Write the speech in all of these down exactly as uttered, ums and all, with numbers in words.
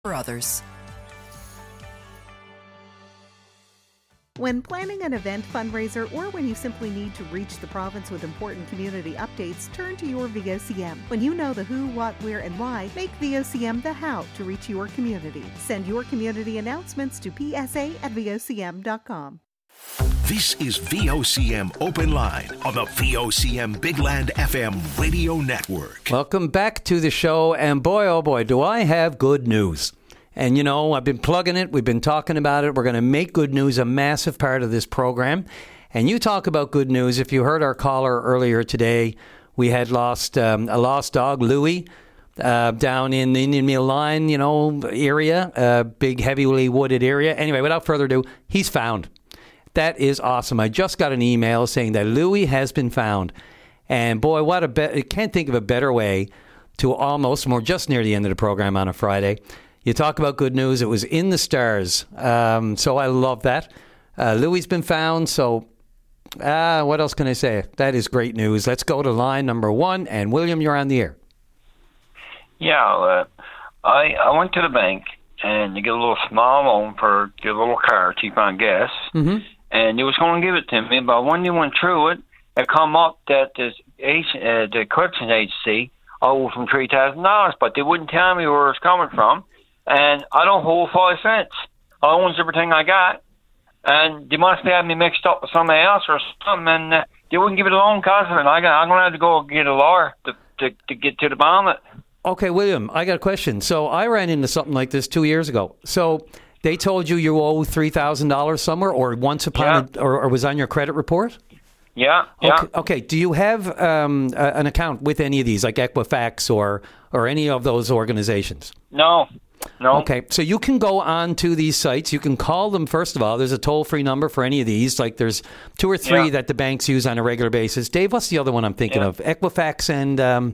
for others. When planning an event, fundraiser, or when you simply need to reach the province with important community updates, turn to your V O C M. When you know the who, what, where, and why, make V O C M the how to reach your community. Send your community announcements to p s a at v o c m dot com. This is V O C M Open Line on the V O C M Big Land F M radio network. Welcome back to the show, and boy, oh boy, do I have good news. And, you know, I've been plugging it. We've been talking about it. We're going to make good news a massive part of this program. And you talk about good news. If you heard our caller earlier today, we had lost um, a lost dog, Louie, uh, down in the Indian Meal Line, you know, area, uh, big, heavily wooded area. Anyway, without further ado, he's found. That is awesome. I just got an email saying that Louie has been found. And, boy, what a be- I can't think of a better way to almost, we're just near the end of the program on a Friday. You talk about good news. It was in the stars. Um, so I love that. Uh, Louie's been found. So uh, what else can I say? That is great news. Let's go to line number one. And William, you're on the air. Yeah, uh, I I went to the bank and you get a little small loan for your little car, cheap on gas. Mm-hmm. And you was going to give it to me, but when you went through it, it come up that this, uh, the collection agency owed from three thousand dollars, but they wouldn't tell me where it's coming from. And I don't hold five cents. I owns everything I got. And they must have me mixed up with somebody else or something, and uh, they wouldn't give it a loan because of it. I got, I'm going to have to go get a lawyer to, to, to get to the bottom of it. Okay, William, I got a question. So I ran into something like this two years ago. So they told you you owe three thousand dollars somewhere, or once upon, yeah. a, or, or was on your credit report? Yeah, yeah. Okay, okay. Do you have um, a, an account with any of these, like Equifax or, or any of those organizations? No. No. Okay, so you can go on to these sites. You can call them, first of all. There's a toll-free number for any of these. Like there's two or three yeah. that the banks use on a regular basis. Dave, what's the other one I'm thinking yeah. of? Equifax and um,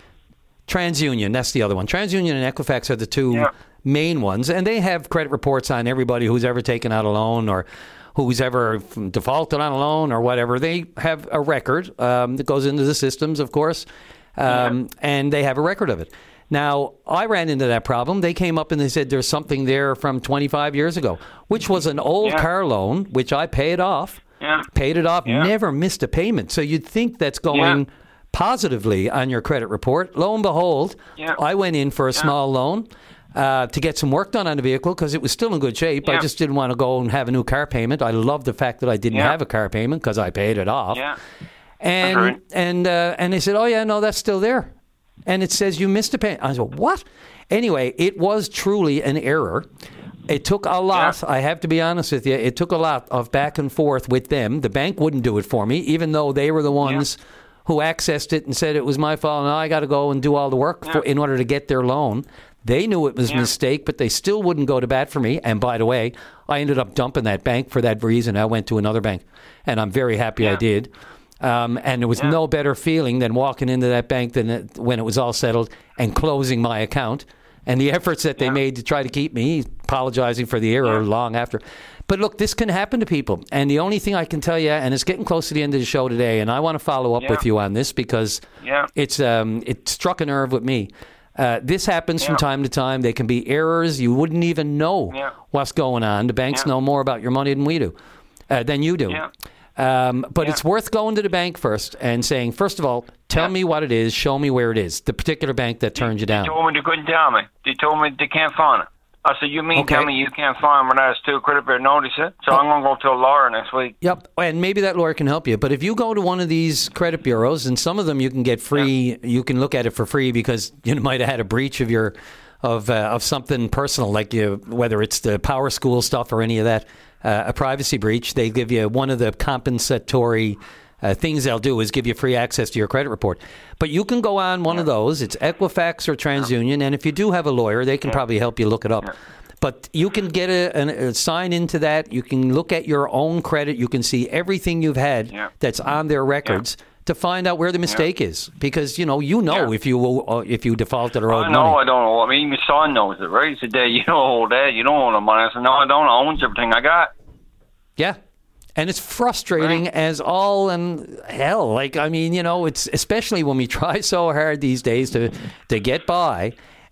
TransUnion. That's the other one. TransUnion and Equifax are the two yeah. main ones. And they have credit reports on everybody who's ever taken out a loan or who's ever defaulted on a loan or whatever. They have a record um, that goes into the systems, of course, um, yeah. and they have a record of it. Now, I ran into that problem. They came up and they said there's something there from twenty-five years ago, which was an old yeah. car loan, which I paid off, yeah. paid it off, yeah. never missed a payment. So you'd think that's going yeah. positively on your credit report. Lo and behold, yeah. I went in for a yeah. small loan uh, to get some work done on the vehicle because it was still in good shape. Yeah. I just didn't want to go and have a new car payment. I love the fact that I didn't yeah. have a car payment because I paid it off. Yeah. And, right. and, uh, and they said, oh, yeah, no, that's still there. And it says you missed a payment. I said, what? Anyway, it was truly an error. It took a lot. Yeah. I have to be honest with you. It took a lot of back and forth with them. The bank wouldn't do it for me, even though they were the ones yeah. who accessed it and said it was my fault. And I got to go and do all the work yeah. for, in order to get their loan. They knew it was yeah. a mistake, but they still wouldn't go to bat for me. And by the way, I ended up dumping that bank for that reason. I went to another bank, and I'm very happy yeah. I did. Um, and there was yeah. no better feeling than walking into that bank than it, when it was all settled and closing my account. And the efforts that they yeah. made to try to keep me, apologizing for the error yeah. long after. But look, this can happen to people. And the only thing I can tell you, and it's getting close to the end of the show today, and I want to follow up yeah. with you on this because yeah. it's um, it struck a nerve with me. Uh, this happens yeah. from time to time. They can be errors. You wouldn't even know yeah. what's going on. The banks yeah. know more about your money than we do, uh, than you do. Yeah. Um, but yeah. it's worth going to the bank first and saying, first of all, tell yeah. me what it is, show me where it is, the particular bank that turned you down. They told me they couldn't tell me. They told me they can't find it. I said, you mean okay. tell me you can't find where that's too credit bureau notice it? So oh. I'm going to go to a lawyer next week. Yep, and maybe that lawyer can help you. But if you go to one of these credit bureaus, and some of them you can get free, yeah. you can look at it for free because you might have had a breach of your of uh, of something personal, like you, whether it's the Power School stuff or any of that, uh, a privacy breach. They give you one of the compensatory uh, things they'll do is give you free access to your credit report. But you can go on one yeah. of those. It's Equifax or TransUnion, and if you do have a lawyer, they can yeah. probably help you look it up. Yeah. But you can get a, a, a sign into that. You can look at your own credit. You can see everything you've had yeah. that's on their records. Yeah. To find out where the mistake yeah. is, because you know you know yeah. if you uh, if you defaulted or owed money. I know money. I don't know. I mean, my son knows it, right? He said, "Dad, you don't owe that. You don't owe the money." I said, "No, I don't. I own everything I got." Yeah, and it's frustrating right. as all and hell. Like I mean, you know, it's especially when we try so hard these days to to get by.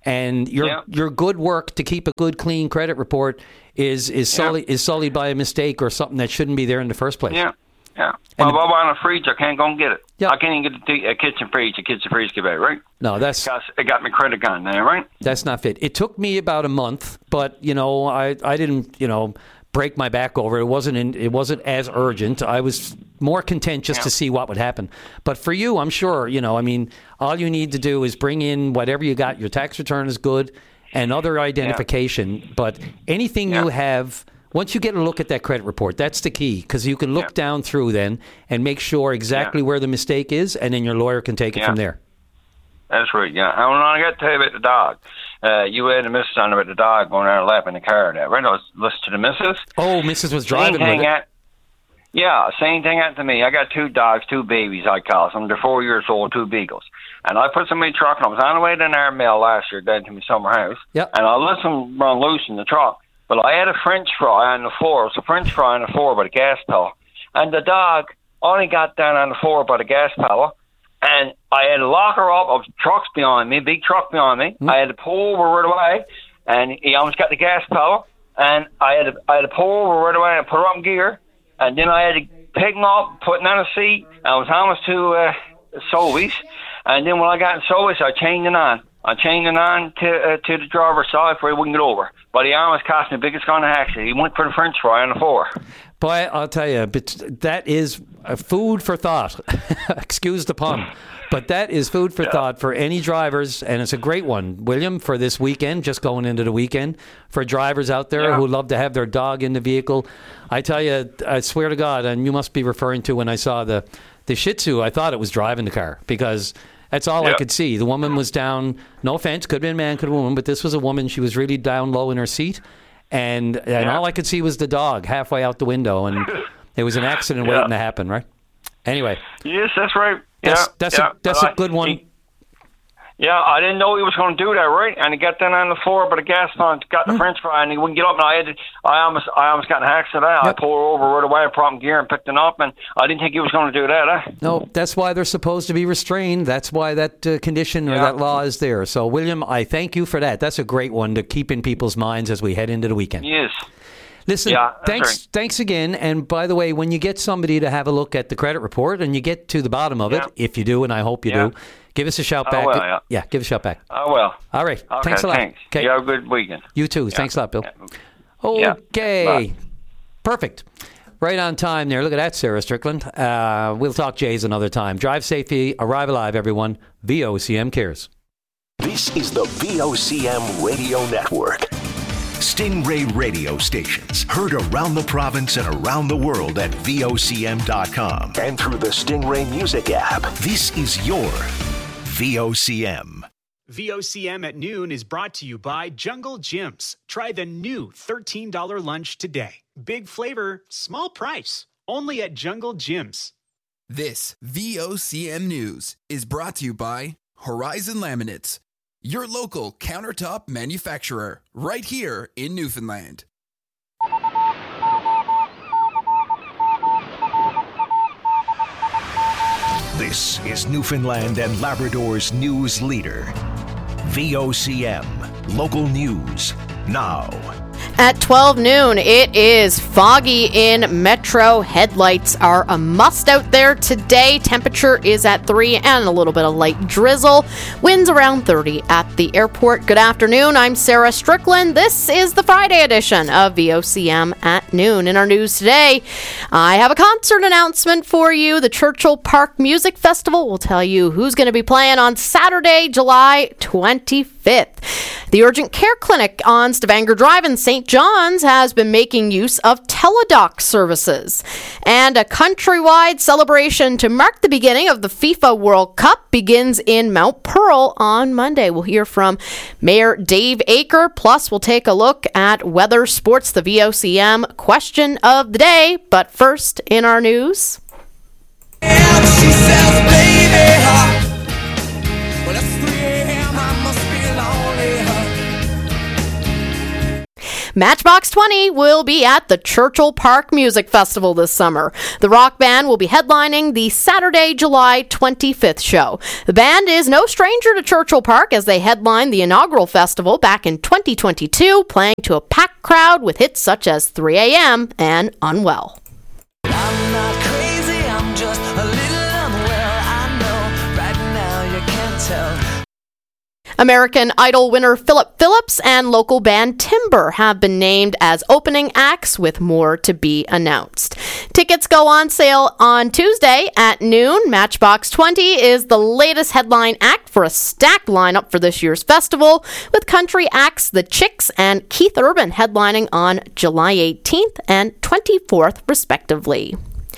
And your Yeah. your good work to keep a good, clean credit report is is sullied, is sullied by a mistake or something that shouldn't be there in the first place. Yeah. Yeah. And well, the- if I want a fridge, I can't go and get it. Yeah. I can't even get the a kitchen fridge. The kitchen fridge get back, right? No, that's Because it got me credit gone there, right? that's not fit. It took me about a month, but you know, I, I didn't, you know, break my back over it. It wasn't in, it wasn't as urgent. I was more content just Yeah. to see what would happen. But for you, I'm sure, you know, I mean, all you need to do is bring in whatever you got. Your tax return is good and other identification, but anything Yeah. you have, once you get a look at that credit report, that's the key, because you can look Yeah. down through then and make sure exactly Yeah. where the mistake is, and then your lawyer can take it Yeah. from there. That's right, yeah. I, I got to tell you about the dog. Uh, you had a missus on about the dog going around lapping the car. That right? I was listening to the missus. Oh, missus was driving Same with thing it. at, yeah, same thing happened to me. I got two dogs, two babies, I call them. They're four years old, two beagles. And I put some in the truck, and I was on the way to our mail last year down to my summer house. Yep. And I let them run loose in the truck. But I had a French fry on the floor. It was a French fry on the floor by the gas pedal. And the dog only got down on the floor by the gas pedal. And I had to lock her up. Of trucks behind me, big truck behind me. Mm. I had to pull over right away, and he almost got the gas pedal. And I had to, I had to pull over right away and put her up in gear. And then I had to pick him up, put him on a seat. I was almost to uh, Sobeys. And then when I got in Sobeys, I chained it on. I chained it on to uh, to the driver's side before he wouldn't get over. But he almost cost me the biggest kind of accident. He went for the French fry on the floor. Boy, I'll tell you, but that is a food for thought. Excuse the pun. But that is food for yeah. thought for any drivers, and it's a great one, William, for this weekend, just going into the weekend, for drivers out there yeah. who love to have their dog in the vehicle. I tell you, I swear to God, and you must be referring to when I saw the, the Shih Tzu, I thought it was driving the car, because that's all yep. I could see. The woman was down, no offense, could have been a man, could have been a woman, but this was a woman. She was really down low in her seat, and, and yeah. all I could see was the dog halfway out the window, and it was an accident yeah. waiting to happen, right? Anyway. Yes, that's right. That's, yeah, that's, yeah. A, that's a good one. He, yeah, I didn't know he was going to do that, right? And he got down on the floor, but the gas pump got the mm. French fry, and he wouldn't get up. And I had to, I almost, I almost got in an accident. Yep. I pulled her over right away, put him in gear, and picked him up. And I didn't think he was going to do that. Eh? No, that's why they're supposed to be restrained. That's why that uh, condition or yeah. that law is there. So, William, I thank you for that. That's a great one to keep in people's minds as we head into the weekend. Yes. Listen, yeah, thanks right. thanks again. And by the way, when you get somebody to have a look at the credit report and you get to the bottom of yeah. it, if you do, and I hope you yeah. do, give us a shout I back. will, yeah. yeah, give us a shout back. I will. All right. Okay, thanks a lot. Thanks. Okay. You have a good weekend. You too. Yeah. Thanks a lot, Bill. Yeah. Okay. Yeah. Perfect. Right on time there. Look at that, Sarah Strickland. Uh, we'll talk Jays another time. Drive safely. Arrive alive, everyone. V O C M cares. This is the V O C M Radio Network. Stingray radio stations heard around the province and around the world at V O C M dot com and through the Stingray Music app. This is your V O C M. V O C M at noon is brought to you by Jungle Gyms. Try the new thirteen dollars lunch today. Big flavor, small price. Only at Jungle Gyms. This V O C M News is brought to you by Horizon Laminates, your local countertop manufacturer, right here in Newfoundland. This is Newfoundland and Labrador's news leader. V O C M, local news, now. At twelve noon, it is foggy in Metro. Headlights are a must out there today. Temperature is at three and a little bit of light drizzle. Winds around thirty at the airport. Good afternoon. I'm Sarah Strickland. This is the Friday edition of V O C M at noon. In our news today, I have a concert announcement for you. The Churchill Park Music Festival will tell you who's going to be playing on Saturday, July twenty-fifth. The Urgent Care Clinic on Stavanger Drive in Saint John's has been making use of teledoc services. And a countrywide celebration to mark the beginning of the FIFA World Cup begins in Mount Pearl on Monday. We'll hear from Mayor Dave Aker. Plus, we'll take a look at weather, sports, the V O C M question of the day. But first, in our news. And she says, baby, huh? Well, it's three a.m. I must be lonely, huh? Matchbox twenty will be at the Churchill Park Music Festival this summer. The rock band will be headlining the Saturday, July twenty-fifth show. The band is no stranger to Churchill Park as they headlined the inaugural festival back in twenty twenty-two, playing to a packed crowd with hits such as three a.m. and Unwell. I'm not crazy, I'm just a little unwell. I know right now you can't tell. American Idol winner Philip Phillips and local band Timber have been named as opening acts, with more to be announced. Tickets go on sale on Tuesday at noon. Matchbox twenty is the latest headline act for a stacked lineup for this year's festival, with country acts The Chicks and Keith Urban headlining on July eighteenth and twenty-fourth, respectively.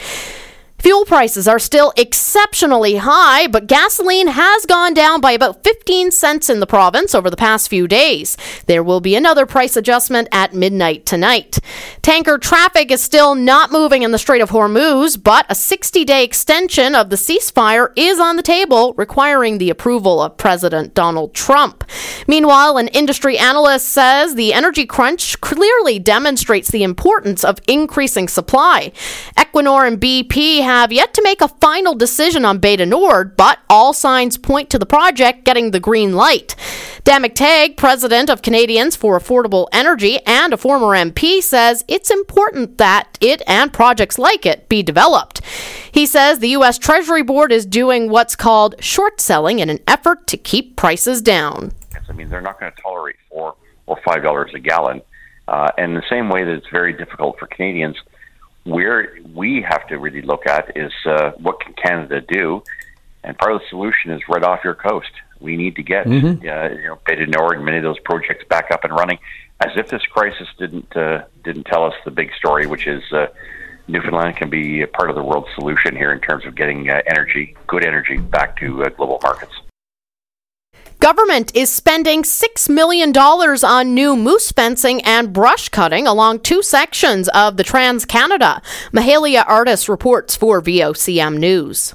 Fuel prices are still exceptionally high, but gasoline has gone down by about fifteen cents in the province over the past few days. There will be another price adjustment at midnight tonight. Tanker traffic is still not moving in the Strait of Hormuz, but a sixty-day extension of the ceasefire is on the table, requiring the approval of President Donald Trump. Meanwhile, an industry analyst says the energy crunch clearly demonstrates the importance of increasing supply. Equinor and B P have yet to make a final decision on Beta Nord, but all signs point to the project getting the green light. Dan McTagg, president of Canadians for Affordable Energy and a former M P, says it's important that it and projects like it be developed. He says the U S Treasury Board is doing what's called short selling in an effort to keep prices down. I mean, they're not going to tolerate four or five dollars a gallon. Uh, and in the same way that it's very difficult for Canadians, where we have to really look at is uh, what can Canada do, and part of the solution is right off your coast. We need to get mm-hmm. uh, you know, Beta Nord and many of those projects back up and running. As if this crisis didn't uh, didn't tell us the big story, which is uh, Newfoundland can be a part of the world solution here in terms of getting uh, energy, good energy, back to uh, global markets. Government is spending six million dollars on new moose fencing and brush cutting along two sections of the Trans-Canada. Mahalia Artis reports for V O C M News.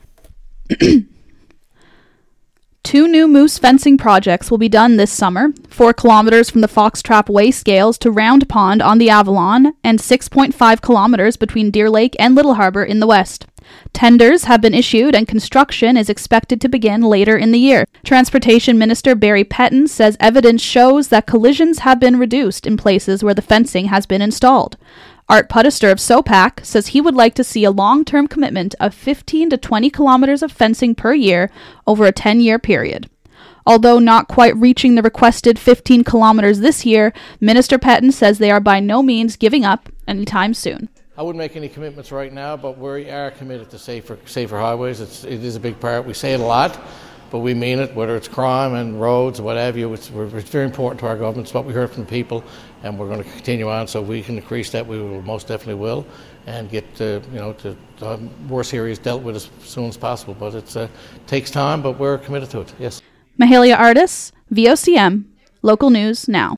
Two new moose fencing projects will be done this summer, four kilometers from the Foxtrap Way Scales to Round Pond on the Avalon, and six point five kilometers between Deer Lake and Little Harbour in the west. Tenders have been issued and construction is expected to begin later in the year. Transportation Minister Barry Petton says evidence shows that collisions have been reduced in places where the fencing has been installed. Art Puttister of SOPAC says he would like to see a long-term commitment of fifteen to twenty kilometers of fencing per year over a ten-year period. Although not quite reaching the requested fifteen kilometers this year, Minister Petton says they are by no means giving up anytime soon. I wouldn't make any commitments right now, but we are committed to safer safer highways. It's, it is a big part. We say it a lot, but we mean it, whether it's crime and roads, whatever you. It's, it's very important to our government. It's what we heard from the people, and we're going to continue on. So if we can increase that, we will most definitely will, and get uh, you know to uh, worse areas dealt with as soon as possible. But it uh, takes time, but we're committed to it, yes. Mahalia Artis, V O C M, local news now.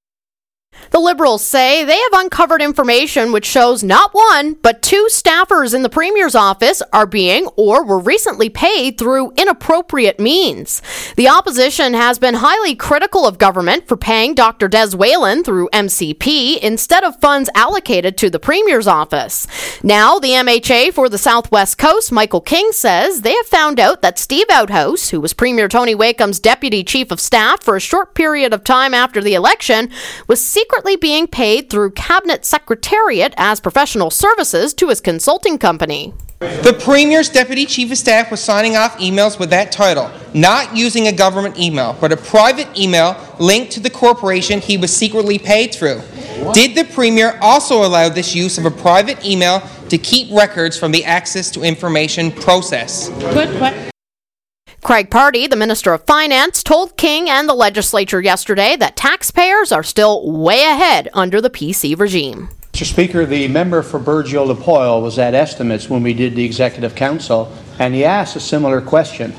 The Liberals say they have uncovered information which shows not one, but two staffers in the Premier's office are being or were recently paid through inappropriate means. The opposition has been highly critical of government for paying Doctor Des Whalen through M C P instead of funds allocated to the Premier's office. Now, the M H A for the Southwest Coast, Michael King, says they have found out that Steve Outhouse, who was Premier Tony Wakeham's Deputy Chief of Staff for a short period of time after the election, was secretly being paid through Cabinet Secretariat as professional services to his consulting company. The Premier's Deputy Chief of Staff was signing off emails with that title, not using a government email, but a private email linked to the corporation he was secretly paid through. What? Did the Premier also allow this use of a private email to keep records from the Access to Information process? Good question. Craig Party, the Minister of Finance, told King and the legislature yesterday that taxpayers are still way ahead under the P C regime. Mister Speaker, the member for Burgeo-Lepoil was at Estimates when we did the Executive Council, and he asked a similar question.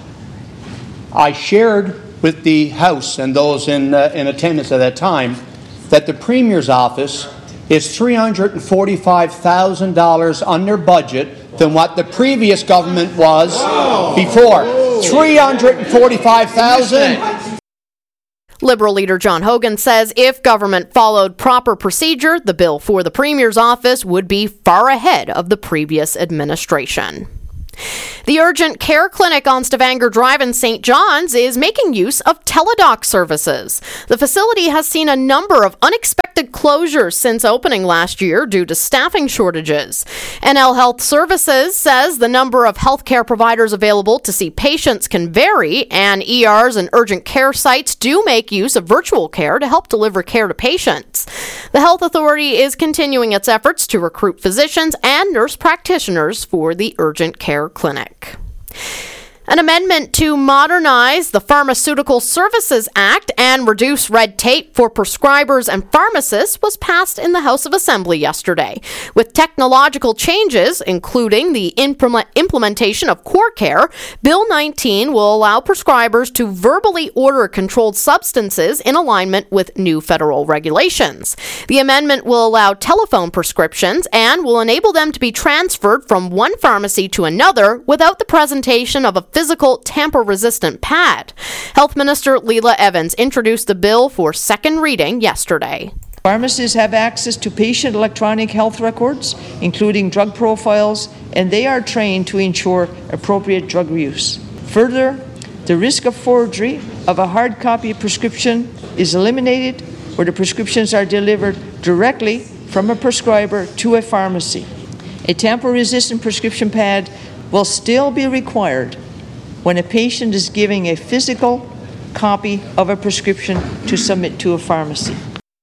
I shared with the House and those in, uh, in attendance at that time that the Premier's office is three hundred forty-five thousand dollars under budget than what the previous government was before. three hundred forty-five thousand dollars. Liberal leader John Hogan says if government followed proper procedure, the bill for the Premier's office would be far ahead of the previous administration. The urgent care clinic on Stavanger Drive in Saint John's is making use of teledoc services. The facility has seen a number of unexpected closures since opening last year due to staffing shortages. N L Health Services says the number of healthcare providers available to see patients can vary, and E Rs and urgent care sites do make use of virtual care to help deliver care to patients. The health authority is continuing its efforts to recruit physicians and nurse practitioners for the urgent care clinic. An amendment to modernize the Pharmaceutical Services Act and reduce red tape for prescribers and pharmacists was passed in the House of Assembly yesterday. With technological changes, including the implement- implementation of CoreCare, Bill nineteen will allow prescribers to verbally order controlled substances in alignment with new federal regulations. The amendment will allow telephone prescriptions and will enable them to be transferred from one pharmacy to another without the presentation of a physical tamper-resistant pad. Health Minister Leela Evans introduced the bill for second reading yesterday. Pharmacists have access to patient electronic health records, including drug profiles, and they are trained to ensure appropriate drug use. Further, the risk of forgery of a hard copy prescription is eliminated where the prescriptions are delivered directly from a prescriber to a pharmacy. A tamper-resistant prescription pad will still be required when a patient is giving a physical copy of a prescription to submit to a pharmacy.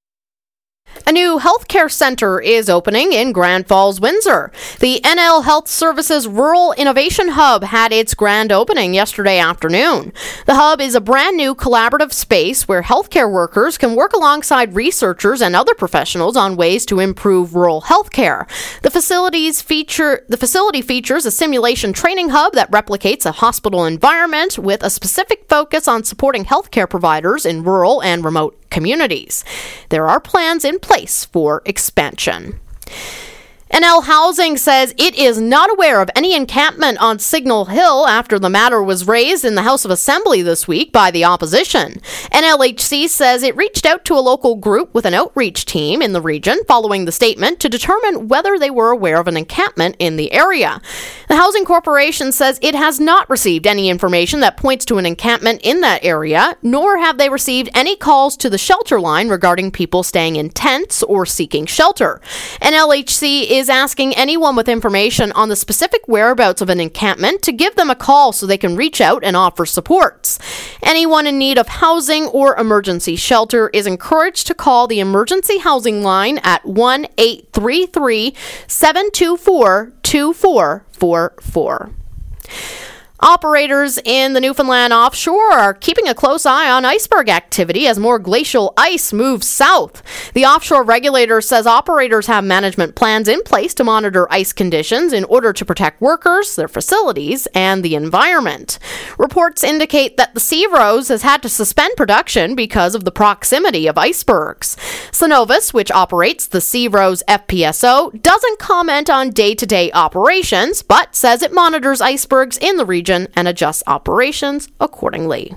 A new healthcare center is opening in Grand Falls, Windsor. The N L Health Services Rural Innovation Hub had its grand opening yesterday afternoon. The hub is a brand new collaborative space where healthcare workers can work alongside researchers and other professionals on ways to improve rural healthcare. The facilities feature the facility features a simulation training hub that replicates a hospital environment with a specific focus on supporting healthcare providers in rural and remote communities. There are plans in place for expansion. N L Housing says it is not aware of any encampment on Signal Hill after the matter was raised in the House of Assembly this week by the opposition. N L H C says it reached out to a local group with an outreach team in the region following the statement to determine whether they were aware of an encampment in the area. The Housing Corporation says it has not received any information that points to an encampment in that area, nor have they received any calls to the shelter line regarding people staying in tents or seeking shelter. N L H C is is asking anyone with information on the specific whereabouts of an encampment to give them a call so they can reach out and offer supports. Anyone in need of housing or emergency shelter is encouraged to call the emergency housing line at one eight three three, seven two four, two four four four. Operators in the Newfoundland offshore are keeping a close eye on iceberg activity as more glacial ice moves south. The offshore regulator says operators have management plans in place to monitor ice conditions in order to protect workers, their facilities, and the environment. Reports indicate that the Sea Rose has had to suspend production because of the proximity of icebergs. Cenovus, which operates the Sea Rose F P S O, doesn't comment on day-to-day operations, but says it monitors icebergs in the region and adjusts operations accordingly.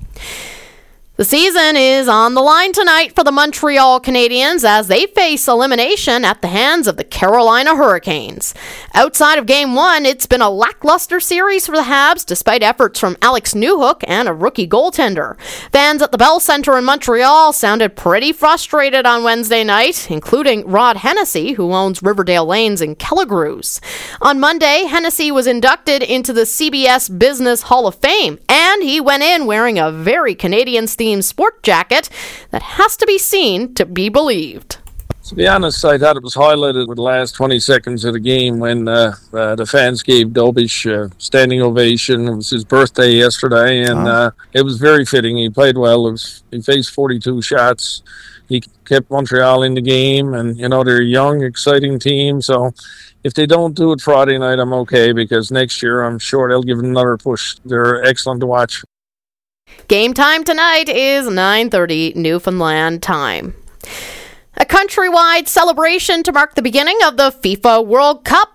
The season is on the line tonight for the Montreal Canadiens as they face elimination at the hands of the Carolina Hurricanes. Outside of Game one, it's been a lackluster series for the Habs despite efforts from Alex Newhook and a rookie goaltender. Fans at the Bell Centre in Montreal sounded pretty frustrated on Wednesday night, including Rod Hennessy, who owns Riverdale Lanes in Kelligrews. On Monday, Hennessy was inducted into the C B S Business Hall of Fame, and he went in wearing a very Canadians-themed sport jacket that has to be seen to be believed. To be honest, I thought it was highlighted with the last twenty seconds of the game when uh, uh, the fans gave Dobish a uh, standing ovation. It was his birthday yesterday, and uh, it was very fitting. He played well. It was, he faced forty-two shots. He kept Montreal in the game, and, you know, they're a young, exciting team, so if they don't do it Friday night, I'm okay, because next year I'm sure they'll give it another push. They're excellent to watch. Game time tonight is nine thirty Newfoundland time. A countrywide celebration to mark the beginning of the FIFA World Cup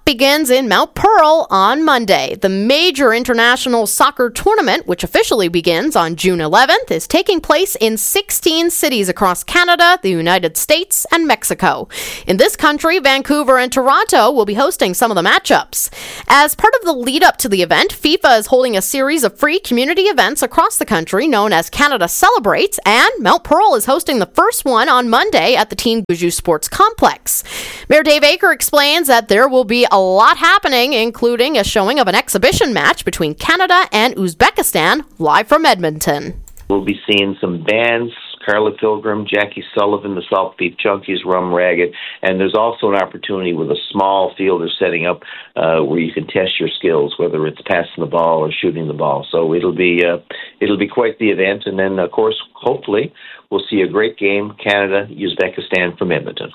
begins in Mount Pearl on Monday. The major international soccer tournament, which officially begins on June eleventh, is taking place in sixteen cities across Canada, the United States, and Mexico. In this country, Vancouver and Toronto will be hosting some of the matchups. As part of the lead up to the event, FIFA is holding a series of free community events across the country known as Canada Celebrates, and Mount Pearl is hosting the first one on Monday at the Team Gouju Sports Complex. Mayor Dave Aker explains that there will be a lot happening, including a showing of an exhibition match between Canada and Uzbekistan, live from Edmonton. We'll be seeing some bands, Carla Pilgrim, Jackie Sullivan, the Salt Beef Junkies, Rum Ragged, and there's also an opportunity with a small field they're setting up uh, where you can test your skills, whether it's passing the ball or shooting the ball. So it'll be uh, it'll be quite the event, and then of course, hopefully, we'll see a great game, Canada, Uzbekistan from Edmonton.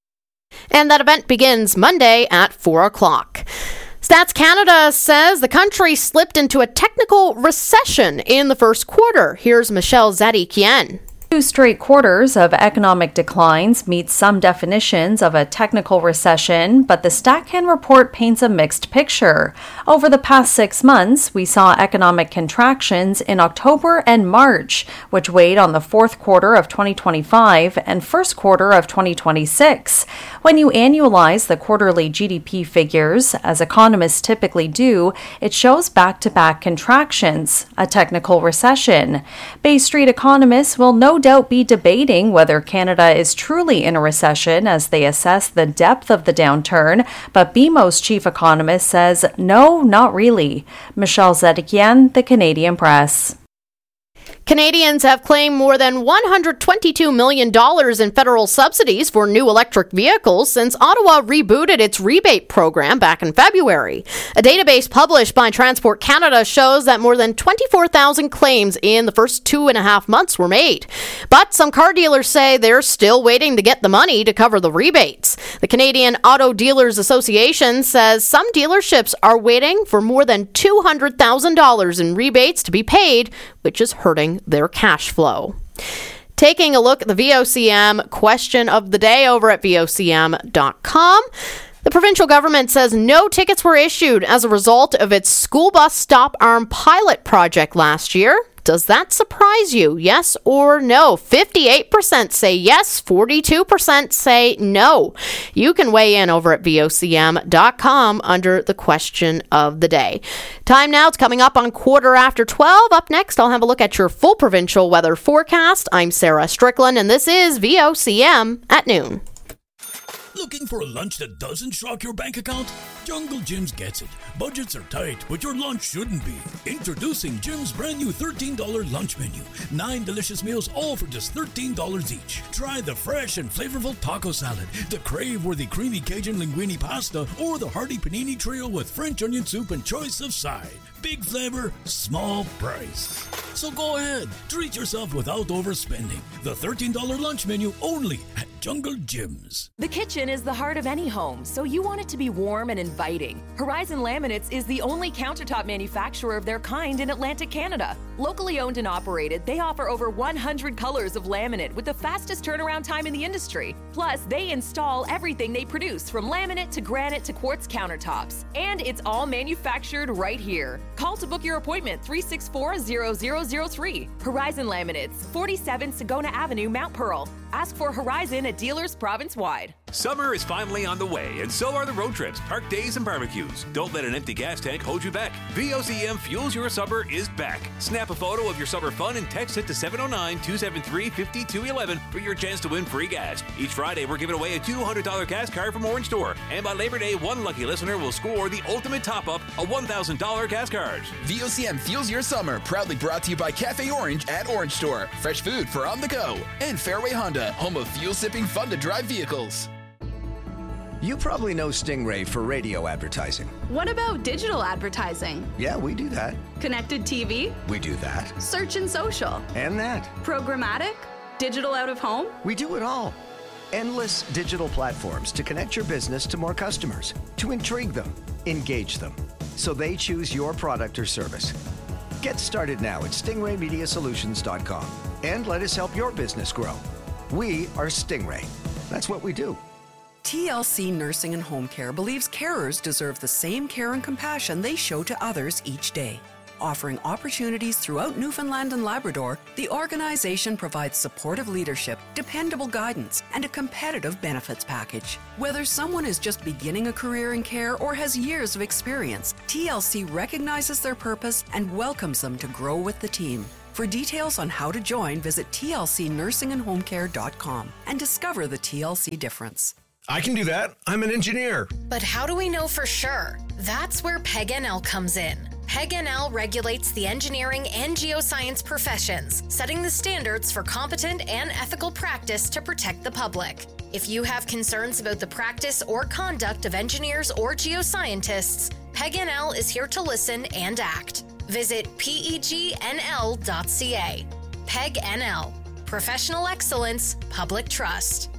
And that event begins Monday at four o'clock. Stats Canada says the country slipped into a technical recession in the first quarter. Here's Michelle Zadikian. Two straight quarters of economic declines meet some definitions of a technical recession, but the StatCan report paints a mixed picture. Over the past six months, we saw economic contractions in October and March, which weighed on the fourth quarter of twenty twenty-five and first quarter of twenty twenty-six. When you annualize the quarterly G D P figures, as economists typically do, it shows back-to-back contractions, a technical recession. Bay Street economists will no doubt be debating whether Canada is truly in a recession as they assess the depth of the downturn, but B M O's chief economist says no, not really. Michelle Zedikian, The Canadian Press. Canadians have claimed more than one hundred twenty-two million dollars in federal subsidies for new electric vehicles since Ottawa rebooted its rebate program back in February. A database published by Transport Canada shows that more than twenty-four thousand claims in the first two and a half months were made. But some car dealers say they're still waiting to get the money to cover the rebates. The Canadian Auto Dealers Association says some dealerships are waiting for more than two hundred thousand dollars in rebates to be paid, which is hurting their cash flow. Taking a look at the V O C M question of the day over at V O C M dot com. The provincial government says no tickets were issued as a result of its school bus stop arm pilot project last year. Does that surprise you? Yes or no? fifty-eight percent say yes, forty-two percent say no. You can weigh in over at V O C M dot com under the question of the day. Time now, it's coming up on quarter after twelve. Up next, I'll have a look at your full provincial weather forecast. I'm Sarah Strickland, and this is V O C M at noon. Looking for a lunch that doesn't shock your bank account? Jungle Jim's gets it. Budgets are tight, but your lunch shouldn't be. Introducing Jim's brand new thirteen dollars lunch menu. Nine delicious meals, all for just thirteen dollars each. Try the fresh and flavorful taco salad, the crave-worthy creamy Cajun linguine pasta, or the hearty panini trio with French onion soup and choice of side. Big flavor, small price. So go ahead, treat yourself without overspending. The thirteen dollars lunch menu only at Jungle Jim's. The kitchen is the heart of any home, so you want it to be warm and inviting. Horizon Laminates is the only countertop manufacturer of their kind in Atlantic Canada. Locally owned and operated, they offer over one hundred colors of laminate with the fastest turnaround time in the industry. Plus, they install everything they produce, from laminate to granite to quartz countertops. And it's all manufactured right here. Call to book your appointment, three six four, zero zero zero three. Horizon Laminates, forty-seven Sagona Avenue, Mount Pearl. Ask for Horizon at dealers province-wide. Summer is finally on the way, and so are the road trips, park days, and barbecues. Don't let an empty gas tank hold you back. V O C M Fuels Your Summer is back. Snap a photo of your summer fun and text it to seven oh nine, two seven three, five two one one for your chance to win free gas. Each Friday, we're giving away a two hundred dollars gas card from Orange Store. And by Labor Day, one lucky listener will score the ultimate top-up, a one thousand dollars gas card. V O C M Fuels Your Summer, proudly brought to you by Cafe Orange at Orange Store. Fresh food for on the go. And Fairway Honda, home of fuel-sipping, fun-to-drive vehicles. You probably know Stingray for radio advertising. What about digital advertising? Yeah, we do that. Connected T V? We do that. Search and social? And that. Programmatic? Digital out of home? We do it all. Endless digital platforms to connect your business to more customers, to intrigue them, engage them, so they choose your product or service. Get started now at stingray media solutions dot com and let us help your business grow. We are Stingray. That's what we do. T L C Nursing and Home Care believes carers deserve the same care and compassion they show to others each day. Offering opportunities throughout Newfoundland and Labrador, the organization provides supportive leadership, dependable guidance, and a competitive benefits package. Whether someone is just beginning a career in care or has years of experience, T L C recognizes their purpose and welcomes them to grow with the team. For details on how to join, visit T L C nursing and home care dot com and discover the T L C difference. I can do that. I'm an engineer. But how do we know for sure? That's where P E G N L comes in. P E G N L regulates the engineering and geoscience professions, setting the standards for competent and ethical practice to protect the public. If you have concerns about the practice or conduct of engineers or geoscientists, P E G N L is here to listen and act. Visit P E G N L dot C A. P E G N L. Professional excellence, public trust.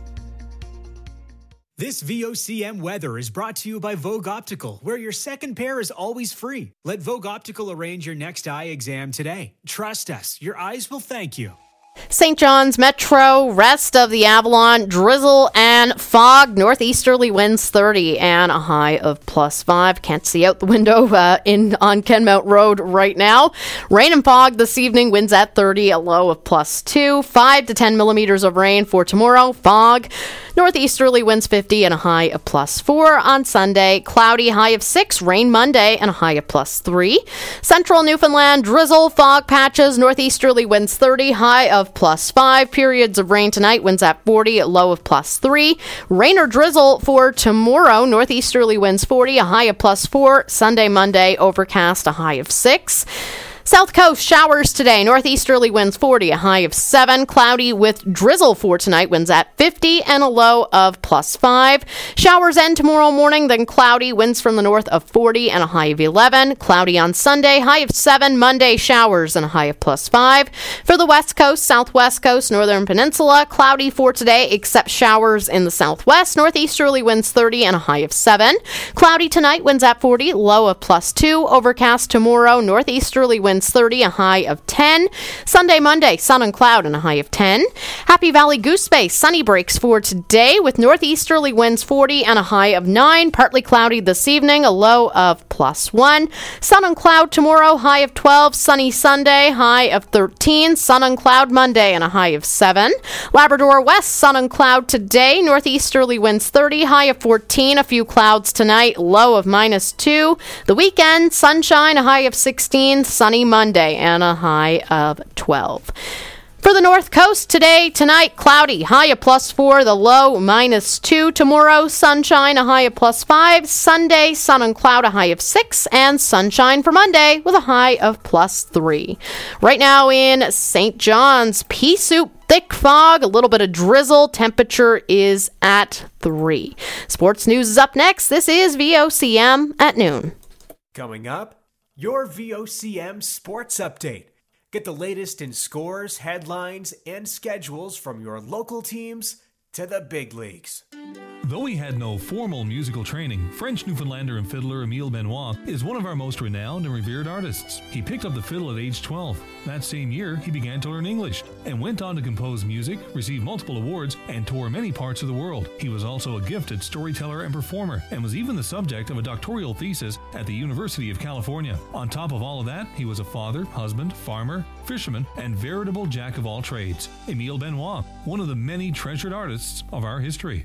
This V O C M weather is brought to you by Vogue Optical, where your second pair is always free. Let Vogue Optical arrange your next eye exam today. Trust us, your eyes will thank you. Saint John's Metro, rest of the Avalon, drizzle and fog, northeasterly winds thirty and a high of plus five. Can't see out the window uh, in on Kenmount Road right now. Rain and fog this evening, winds at thirty, a low of plus two. five to ten millimeters of rain for tomorrow, fog. Northeasterly winds fifty and a high of plus four. On Sunday, cloudy, high of six, rain Monday and a high of plus three. Central Newfoundland, drizzle, fog patches, northeasterly winds thirty, high of plus five. Periods of rain tonight, winds at forty, a low of plus three. Rain or drizzle for tomorrow, northeasterly winds forty, a high of plus four. Sunday, Monday, overcast, a high of six. South Coast, showers today. Northeasterly winds forty, a high of seven. Cloudy with drizzle for tonight, winds at fifty and a low of plus five. Showers end tomorrow morning, then cloudy, winds from the north of forty and a high of eleven. Cloudy on Sunday, high of seven. Monday, showers and a high of plus five. For the West Coast, Southwest Coast, Northern Peninsula, cloudy for today, except showers in the southwest. Northeasterly winds thirty and a high of seven. Cloudy tonight, winds at forty, low of plus two. Overcast tomorrow, northeasterly winds thirty, a high of ten. Sunday, Monday, sun and cloud and a high of ten. Happy Valley Goose Bay, sunny breaks for today with northeasterly winds forty and a high of nine. Partly cloudy this evening, a low of plus one. Sun and cloud tomorrow, high of twelve. Sunny Sunday, high of thirteen. Sun and cloud Monday and a high of seven. Labrador West, sun and cloud today. Northeasterly winds thirty, high of fourteen. A few clouds tonight, low of minus two. The weekend, sunshine, a high of sixteen. Sunny Monday and a high of twelve. For the North Coast, today, tonight, cloudy, high of plus four, the low minus two. Tomorrow, sunshine, a high of plus five. Sunday, sun and cloud, a high of six. And sunshine for Monday with a high of plus three. Right now in Saint John's, pea soup, thick fog, a little bit of drizzle. Temperature is at three. Sports news is up next. This is V O C M at noon. Coming up, your V O C M Sports Update. Get the latest in scores, headlines, and schedules from your local teams to the big leagues. Though he had no formal musical training, French Newfoundlander and fiddler Emile Benoit is one of our most renowned and revered artists. He picked up the fiddle at age twelve. That same year, he began to learn English and went on to compose music, receive multiple awards, and tour many parts of the world. He was also a gifted storyteller and performer, and was even the subject of a doctoral thesis at the University of California. On top of all of that, he was a father, husband, farmer, fisherman, and veritable jack of all trades. Emile Benoit, one of the many treasured artists of our history.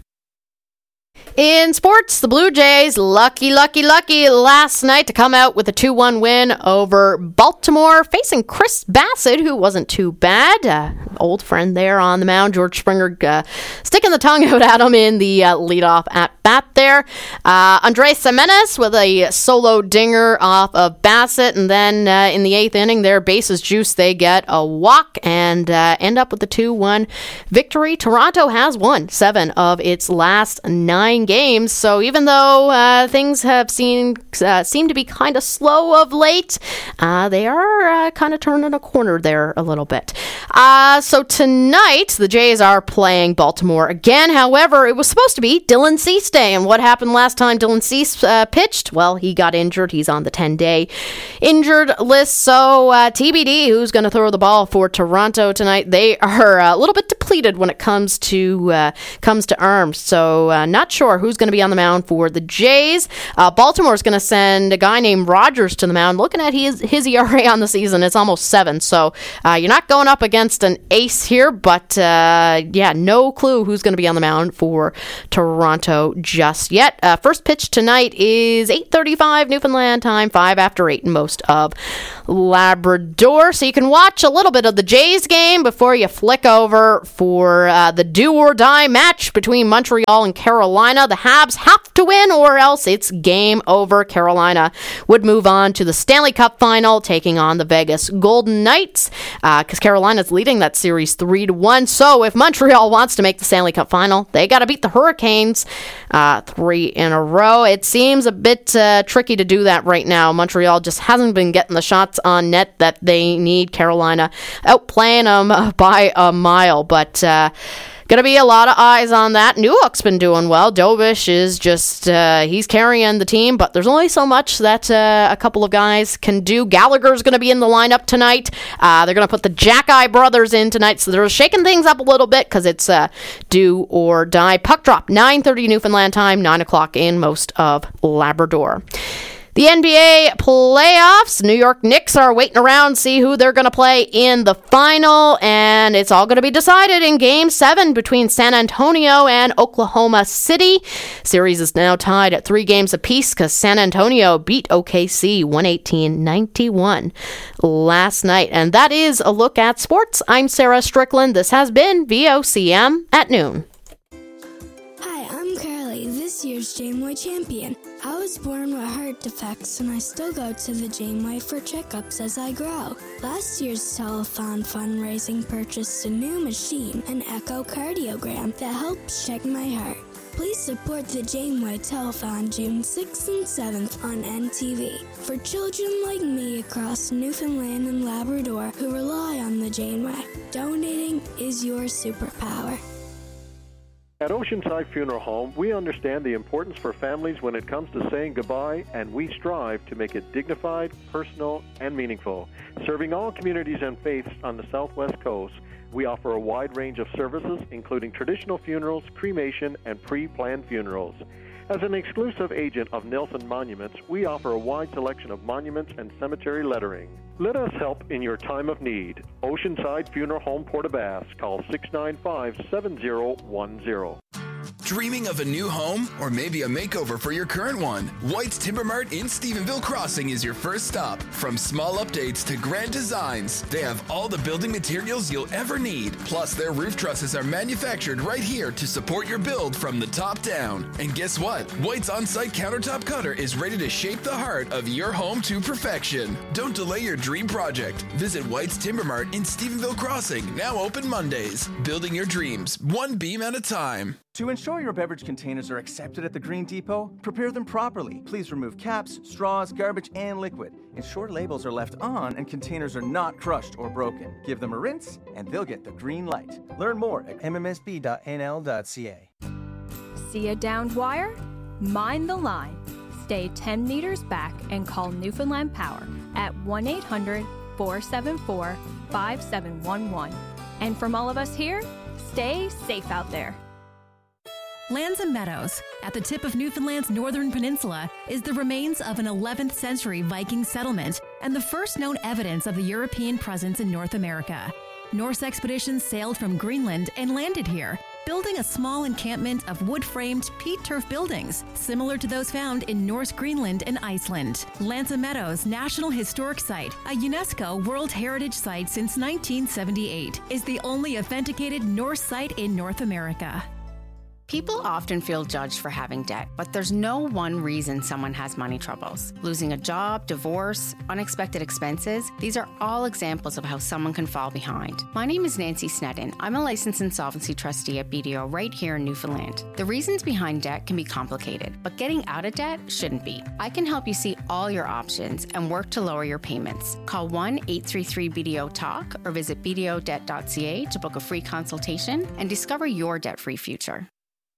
In sports, the Blue Jays, lucky, lucky, lucky last night to come out with a two one win over Baltimore, facing Chris Bassett, who wasn't too bad. Uh, old friend there on the mound, George Springer uh, sticking the tongue out at him in the uh, leadoff at bat there. Uh, Andres Gimenez with a solo dinger off of Bassett, and then uh, in the eighth inning, their bases juice, they get a walk and uh, end up with a two one victory. Toronto has won seven of its last nine games, so even though uh, things have seen uh, seem to be kind of slow of late, uh, they are uh, kind of turning a corner there a little bit. Uh, so tonight, the Jays are playing Baltimore again. However, it was supposed to be Dylan Cease Day, and what happened last time Dylan Cease uh, pitched? Well, he got injured. He's on the ten-day injured list, so uh, T B D, who's going to throw the ball for Toronto tonight? They are a little bit depleted when it comes to uh, comes to arms, so uh, not sure who's going to be on the mound for the Jays. Uh, Baltimore's going to send a guy named Rogers to the mound. Looking at his, his E R A on the season, it's almost seven. So uh, you're not going up against an ace here, but uh, yeah, no clue who's going to be on the mound for Toronto just yet. Uh, first pitch tonight is eight thirty-five Newfoundland time, five after eight in most of Labrador. So you can watch a little bit of the Jays game before you flick over for uh, the do-or-die match between Montreal and Carolina. The Habs have to win or else it's game over. Carolina would move on to the Stanley Cup final, taking on the Vegas Golden Knights, because uh, Carolina's leading that series three to one. So if Montreal wants to make the Stanley Cup final, they got to beat the Hurricanes uh, three in a row. It seems a bit uh, tricky to do that right now. Montreal just hasn't been getting the shots on net that they need. Carolina outplaying them by a mile, but uh, going to be a lot of eyes on that. Newhook's been doing well. Dobish is just, uh, he's carrying the team, but there's only so much that uh, a couple of guys can do. Gallagher's going to be in the lineup tonight. Uh, they're going to put the Jack-Eye brothers in tonight, so they're shaking things up a little bit because it's uh, do or die. Puck drop, nine thirty Newfoundland time, nine o'clock in most of Labrador. The N B A playoffs, New York Knicks are waiting around to see who they're going to play in the final, and it's all going to be decided in Game seven between San Antonio and Oklahoma City. Series is now tied at three games apiece because San Antonio beat O K C one eighteen ninety-one last night. And that is a look at sports. I'm Sarah Strickland. This has been V O C M at noon. Hi, I'm Carly, this year's Janeway champion. I was born with heart defects and I still go to the Janeway for checkups as I grow. Last year's telethon fundraising purchased a new machine, an echocardiogram, that helps check my heart. Please support the Janeway Telethon June sixth and seventh on N T V. For children like me across Newfoundland and Labrador who rely on the Janeway, donating is your superpower. At Oceanside Funeral Home, we understand the importance for families when it comes to saying goodbye, and we strive to make it dignified, personal, and meaningful. Serving all communities and faiths on the Southwest Coast, we offer a wide range of services, including traditional funerals, cremation, and pre-planned funerals. As an exclusive agent of Nelson Monuments, we offer a wide selection of monuments and cemetery lettering. Let us help in your time of need. Oceanside Funeral Home, Port-aux-Basques. Call six nine five, seven zero one zero. Dreaming of a new home or maybe a makeover for your current one? White's Timber Mart in Stephenville Crossing is your first stop. From small updates to grand designs, they have all the building materials you'll ever need. Plus, their roof trusses are manufactured right here to support your build from the top down. And guess what? White's on-site countertop cutter is ready to shape the heart of your home to perfection. Don't delay your dream project. Visit White's Timber Mart in Stephenville Crossing, now open Mondays. Building your dreams, one beam at a time. To ensure your beverage containers are accepted at the Green Depot, prepare them properly. Please remove caps, straws, garbage, and liquid. Ensure labels are left on and containers are not crushed or broken. Give them a rinse, and they'll get the green light. Learn more at m m s b dot n l dot c a. See a downed wire? Mind the line. Stay ten meters back and call Newfoundland Power at one eight hundred, four seven four, five seven one one. And from all of us here, stay safe out there. Lands and Meadows, at the tip of Newfoundland's northern peninsula, is the remains of an eleventh century Viking settlement and the first known evidence of the European presence in North America. Norse expeditions sailed from Greenland and landed here, building a small encampment of wood-framed peat turf buildings, similar to those found in Norse Greenland and Iceland. Lands Meadows National Historic Site, a UNESCO World Heritage Site since nineteen seventy-eight, is the only authenticated Norse site in North America. People often feel judged for having debt, but there's no one reason someone has money troubles. Losing a job, divorce, unexpected expenses, these are all examples of how someone can fall behind. My name is Nancy Sneddon. I'm a licensed insolvency trustee at B D O right here in Newfoundland. The reasons behind debt can be complicated, but getting out of debt shouldn't be. I can help you see all your options and work to lower your payments. Call one eight three three B D O talk or visit b d o debt dot c a to book a free consultation and discover your debt-free future.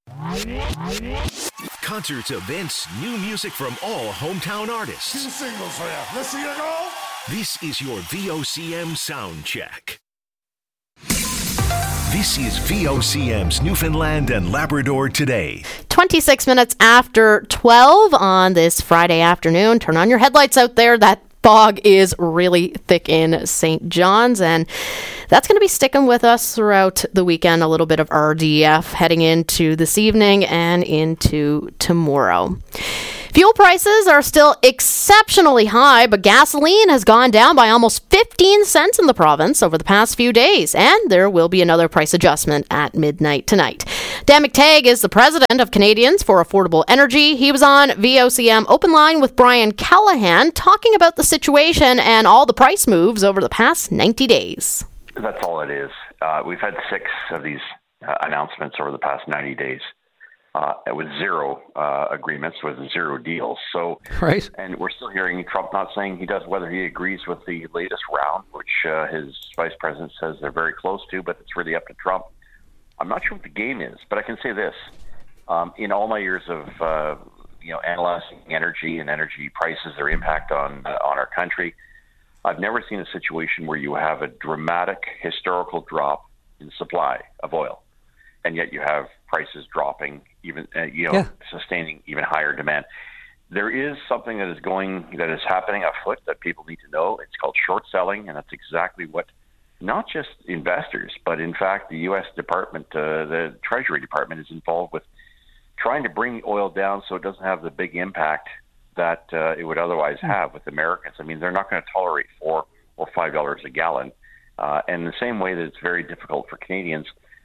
Concerts, events, new music from all hometown artists. Two singles for you. Let's see you go. This is your V O C M sound check. This is V O C M's Newfoundland and Labrador Today. twenty-six minutes after twelve on this Friday afternoon. Turn on your headlights out there. That fog is really thick in Saint John's, and that's going to be sticking with us throughout the weekend. A little bit of R D F heading into this evening and into tomorrow. Fuel prices are still exceptionally high, but gasoline has gone down by almost fifteen cents in the province over the past few days, and there will be another price adjustment at midnight tonight. Dan McTagg is the president of Canadians for Affordable Energy. He was on V O C M Open Line with Brian Callahan talking about the situation and all the price moves over the past ninety days. That's all it is. Uh, we've had six of these uh, announcements over the past ninety days. Uh, with zero uh, agreements, with zero deals. So, right. And we're still hearing Trump not saying he does, whether he agrees with the latest round, which uh, his vice president says they're very close to, but it's really up to Trump. I'm not sure what the game is, but I can say this. Um, in all my years of uh, you know analyzing energy and energy prices, their impact on uh, on our country, I've never seen a situation where you have a dramatic historical drop in supply of oil, and yet you have prices dropping, even uh, you know, yeah. sustaining even higher demand. There is something that is going, that is happening afoot that people need to know. It's called short selling, and that's exactly what not just investors, but in fact the U S Department, uh, the Treasury Department, is involved with trying to bring oil down so it doesn't have the big impact that uh, it would otherwise have with Americans. I mean, they're not going to tolerate four or five dollars a gallon, uh, and the same way that it's very difficult for Canadians.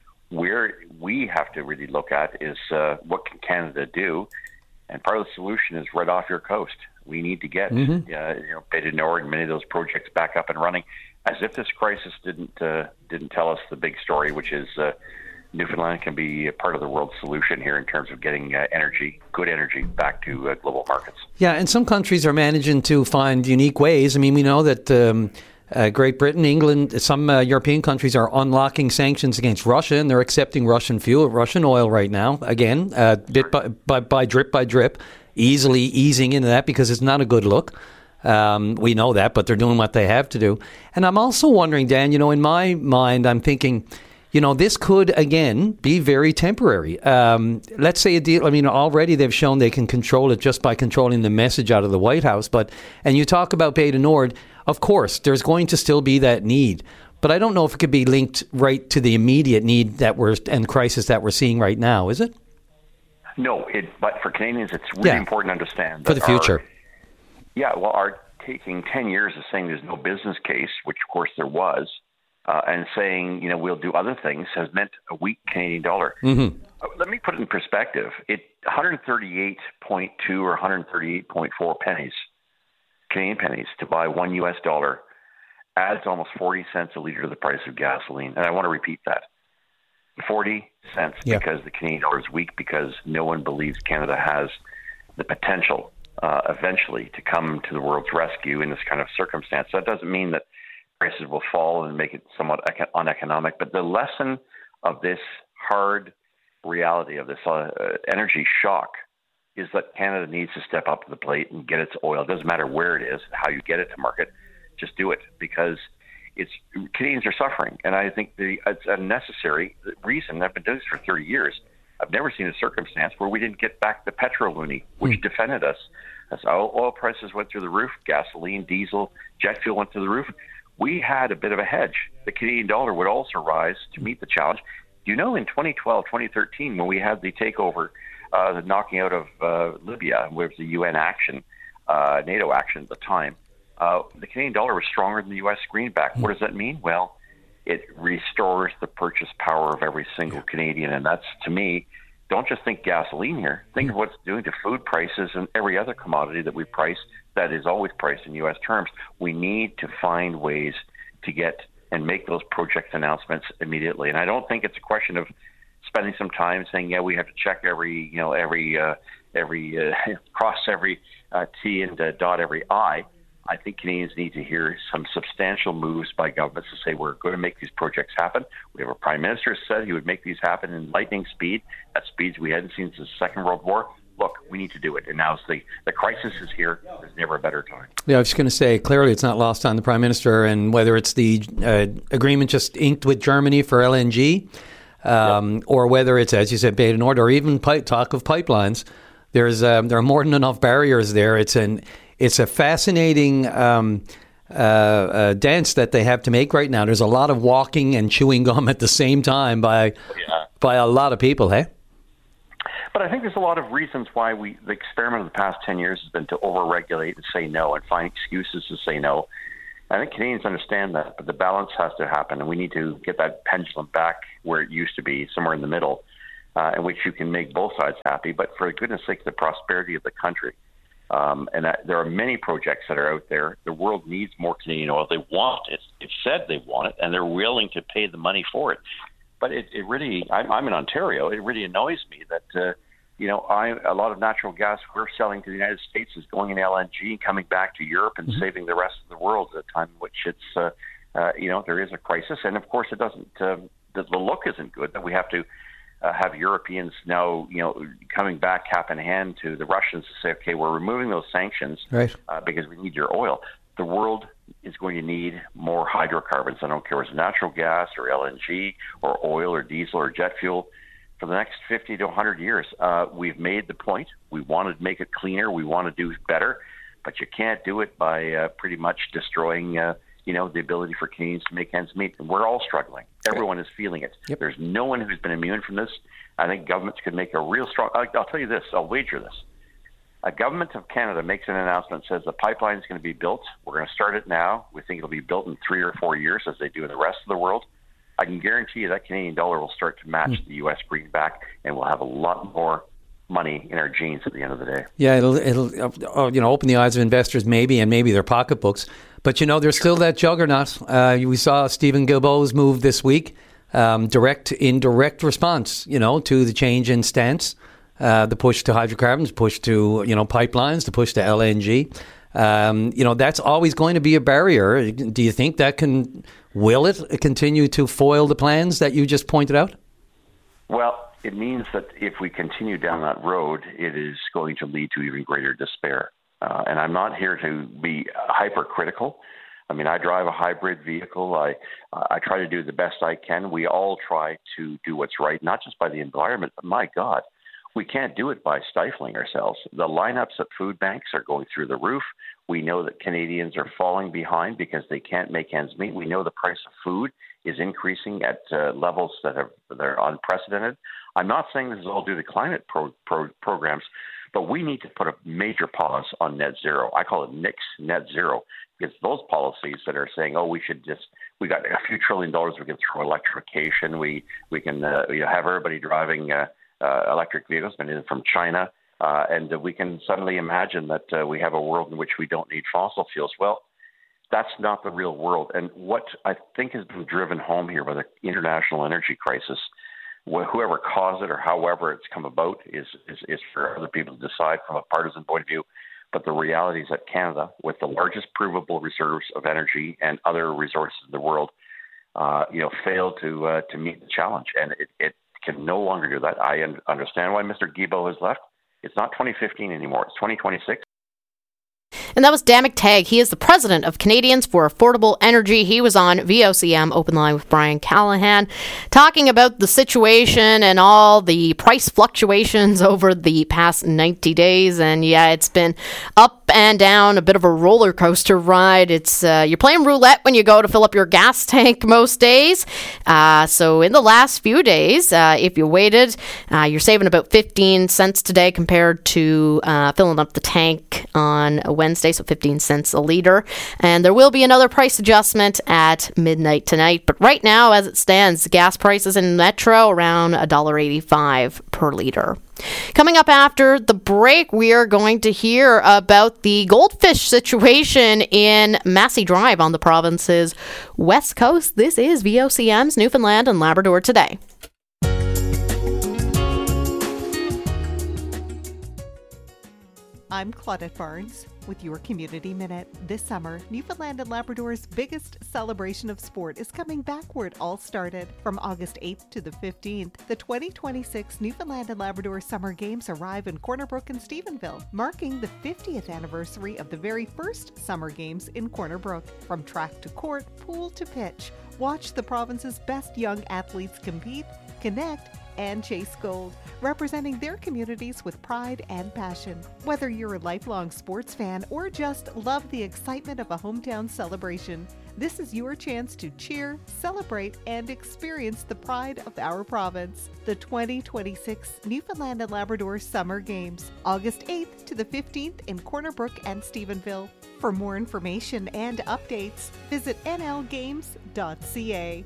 Where we have to really look at is uh, what can Canada do, and part of the solution is right off your coast. We need to get mm-hmm. uh, you know, Bay du Nord and many of those projects back up and running. As if this crisis didn't uh, didn't tell us the big story, which is uh, Newfoundland can be a part of the world's solution here in terms of getting uh, energy, good energy, back to uh, global markets. Yeah, and some countries are managing to find unique ways. I mean, we know that. Um, Uh, Great Britain, England, some uh, European countries are unlocking sanctions against Russia, and they're accepting Russian fuel, Russian oil right now. Again, uh, bit by, by, by drip by drip, easily easing into that because it's not a good look. Um, we know that, but they're doing what they have to do. And I'm also wondering, Dan, you know, in my mind, I'm thinking, you know, this could, again, be very temporary. Um, let's say a deal, I mean, already they've shown they can control it just by controlling the message out of the White House. But, and you talk about Bay du Nord, of course, there's going to still be that need. But I don't know if it could be linked right to the immediate need that we're, and crisis that we're seeing right now, is it? No, it, but for Canadians, it's really yeah. important to understand. For the future. Our, yeah, well, our taking ten years of saying there's no business case, which of course there was, Uh, and saying, you know, we'll do other things has meant a weak Canadian dollar. Mm-hmm. Uh, let me put it in perspective. It one thirty-eight point two or one thirty-eight point four pennies, Canadian pennies, to buy one U S dollar adds almost forty cents a litre to the price of gasoline. And I want to repeat that. forty cents yeah. because the Canadian dollar is weak, because no one believes Canada has the potential uh, eventually to come to the world's rescue in this kind of circumstance. That doesn't mean that prices will fall and make it somewhat uneconomic. But the lesson of this hard reality, of this uh, energy shock, is that Canada needs to step up to the plate and get its oil. It doesn't matter where it is, how you get it to market, just do it, because it's Canadians are suffering. And I think the, it's a necessary reason. I've been doing this for thirty years. I've never seen a circumstance where we didn't get back the petrol-loony, which mm. defended us. As oil prices went through the roof, gasoline, diesel, jet fuel went through the roof. We had a bit of a hedge. The Canadian dollar would also rise to meet the challenge. You know, in twenty twelve, twenty thirteen, when we had the takeover, uh, the knocking out of uh, Libya, which was the U N action, uh, NATO action at the time, uh, the Canadian dollar was stronger than the U S greenback. What does that mean? Well, it restores the purchase power of every single Canadian, and that's, to me, don't just think gasoline here. Think of what it's doing to food prices and every other commodity that we price that is always priced in U S terms. We need to find ways to get and make those project announcements immediately. And I don't think it's a question of spending some time saying, yeah, we have to check every, you know, every, uh, every, uh, cross every uh, T and uh, dot every I. I think Canadians need to hear some substantial moves by governments to say we're going to make these projects happen. We have a prime minister who said he would make these happen in lightning speed, at speeds we hadn't seen since the Second World War. Look, We need to do it. And now the, the crisis is here. There's never a better time. Yeah, I was just going to say, clearly it's not lost on the Prime Minister, and whether it's the uh, agreement just inked with Germany for L N G, um, yep. or whether it's, as you said, Bay du Nord, or even pipe, talk of pipelines, there's um, there are more than enough barriers there. It's an it's a fascinating um, uh, uh, dance that they have to make right now. There's a lot of walking and chewing gum at the same time by yeah. by a lot of people, hey? But I think there's a lot of reasons why we the experiment of the past ten years has been to overregulate and say no and find excuses to say no. I think Canadians understand that, but the balance has to happen, and we need to get that pendulum back where it used to be, somewhere in the middle, uh, in which you can make both sides happy, but for goodness sake, the prosperity of the country. Um, and that, there are many projects that are out there. The world needs more Canadian oil. They want it. It's said they want it, and they're willing to pay the money for it. But it, it really, I'm, I'm in Ontario, it really annoys me that, uh, you know, I, a lot of natural gas we're selling to the United States is going in L N G and coming back to Europe and mm-hmm. saving the rest of the world at a time in which it's, uh, uh, you know, there is a crisis. And, of course, it doesn't, uh, the, the look isn't good that we have to uh, have Europeans now, you know, coming back cap in hand to the Russians to say, okay, we're removing those sanctions right. uh, because we need your oil. The world is going to need more hydrocarbons. I don't care if it's natural gas or L N G or oil or diesel or jet fuel. For the next fifty to one hundred years, uh, we've made the point. We want to make it cleaner. We want to do better. But you can't do it by uh, pretty much destroying, uh, you know, the ability for Canadians to make ends meet. And we're all struggling. Everyone is feeling it. Yep. There's no one who's been immune from this. I think governments could make a real strong... I'll, I'll tell you this. I'll wager this. A government of Canada makes an announcement, says the pipeline is going to be built. We're going to start it now. We think it'll be built in three or four years, as they do in the rest of the world. I can guarantee you that Canadian dollar will start to match mm. the U S greenback, and we'll have a lot more money in our jeans at the end of the day. Yeah, it'll, it'll uh, you know, open the eyes of investors maybe, and maybe their pocketbooks. But, you know, there's still that juggernaut. Uh, we saw Stephen Guilbeault's move this week, um, direct, in direct response, you know, to the change in stance. Uh, the push to hydrocarbons, push to, you know, pipelines, the push to L N G. Um, you know, that's always going to be a barrier. Do you think that can, will it continue to foil the plans that you just pointed out? Well, it means that if we continue down that road, it is going to lead to even greater despair. Uh, and I'm not here to be hypercritical. I mean, I drive a hybrid vehicle. I I try to do the best I can. We all try to do what's right, not just by the environment, but my God, we can't do it by stifling ourselves. The lineups at food banks are going through the roof. We know that Canadians are falling behind because they can't make ends meet. We know the price of food is increasing at uh, levels that are, that are unprecedented. I'm not saying this is all due to climate pro, pro, programs, but we need to put a major pause on net zero. I call it nix net zero, because those policies that are saying, oh, we should just, we got a few trillion dollars, we can throw electrification, we, we can uh, you know, have everybody driving uh, Uh, electric vehicles, many of them from China, uh, and uh, we can suddenly imagine that uh, we have a world in which we don't need fossil fuels. Well, that's not the real world. And what I think has been driven home here by the international energy crisis, wh- whoever caused it or however it's come about, is, is, is for other people to decide from a partisan point of view. But the reality is that Canada, with the largest provable reserves of energy and other resources in the world, uh, you know, failed to uh, to meet the challenge, and it, it can no longer do that. I understand why Mister Guilbeault has left. It's not twenty fifteen anymore. It's twenty twenty-six. And that was Dan McTagg. He is the president of Canadians for Affordable Energy. He was on V O C M Open Line with Brian Callahan, talking about the situation and all the price fluctuations over the past ninety days. And yeah, it's been up and down, a bit of a roller coaster ride. It's uh, you're playing roulette when you go to fill up your gas tank most days. Uh, so in the last few days, uh, if you waited, uh, you're saving about fifteen cents today compared to uh, filling up the tank on Wednesday. So fifteen cents a liter. And there will be another price adjustment at midnight tonight. But right now, as it stands, gas prices in Metro around one dollar eighty-five per liter. Coming up after the break, we are going to hear about the goldfish situation in Massey Drive on the province's west coast. This is V O C M's Newfoundland and Labrador Today. I'm Claudette Barnes with your Community Minute. This summer, Newfoundland and Labrador's biggest celebration of sport is coming back where it all started. From August eighth to the fifteenth, the twenty twenty-six Newfoundland and Labrador Summer Games arrive in Corner Brook and Stephenville, marking the fiftieth anniversary of the very first Summer Games in Corner Brook. From track to court, pool to pitch, watch the province's best young athletes compete, connect, and chase gold, representing their communities with pride and passion. Whether you're a lifelong sports fan or just love the excitement of a hometown celebration, this is your chance to cheer, celebrate, and experience the pride of our province. The twenty twenty-six Newfoundland and Labrador Summer Games, August eighth to the fifteenth in Corner Brook and Stephenville. For more information and updates, visit n l games dot c a.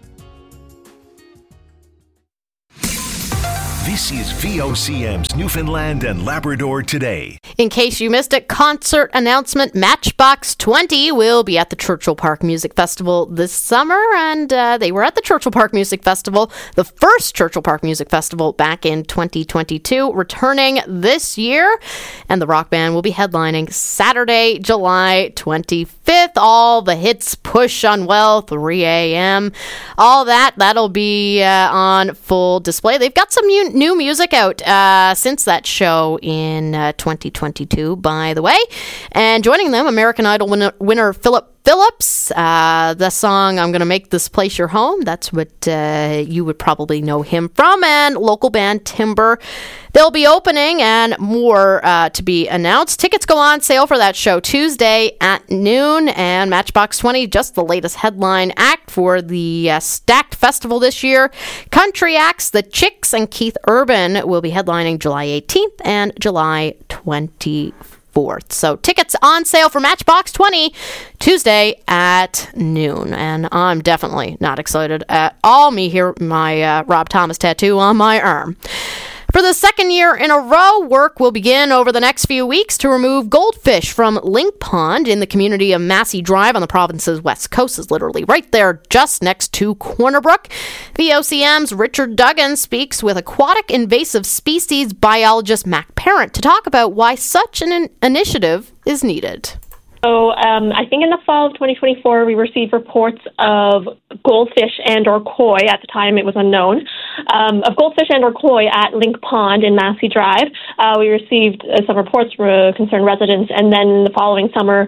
This is V O C M's Newfoundland and Labrador Today. In case you missed it, concert announcement, Matchbox twenty will be at the Churchill Park Music Festival this summer, and uh, they were at the Churchill Park Music Festival, the first Churchill Park Music Festival back in twenty twenty-two, returning this year, and the rock band will be headlining Saturday, July twenty-fifth. All the hits, Push, Unwell, three a.m., all that, that'll be uh, on full display. They've got some new, new music out uh, since that show in uh, twenty twenty-two, by the way. And joining them, American Idol winner, winner Philip Phillips. Uh, the song, I'm Gonna Make This Place Your Home. That's what uh, you would probably know him from. And local band Timber. They'll be opening, and more uh, to be announced. Tickets go on sale for that show Tuesday at noon. And Matchbox twenty, just the latest headline act for the uh, Stacked Festival this year. Country acts, The Chicks and Keith Urban will be headlining July eighteenth and July twenty-fourth. So tickets on sale for Matchbox twenty Tuesday at noon. And I'm definitely not excited at all. Me here, my uh, Rob Thomas tattoo on my arm. For the second year in a row, work will begin over the next few weeks to remove goldfish from Link Pond in the community of Massey Drive on the province's west coast. Is literally right there just next to Corner Brook. V O C M's Richard Duggan speaks with aquatic invasive species biologist Mac Parent to talk about why such an in- initiative is needed. So um, I think in the fall of twenty twenty-four, we received reports of goldfish and or koi, at the time it was unknown, um, of goldfish and or koi at Link Pond in Massey Drive. Uh, we received uh, some reports from uh, concerned residents, and then the following summer,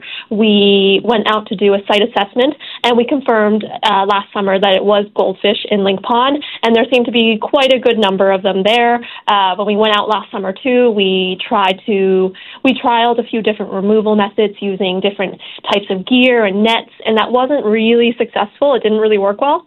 we went out to do a site assessment, and we confirmed uh, last summer that it was goldfish in Link Pond, and there seemed to be quite a good number of them there. Uh, when we went out last summer too, we tried to, we trialed a few different removal methods using different types of gear and nets, and that wasn't really successful. It didn't really work well.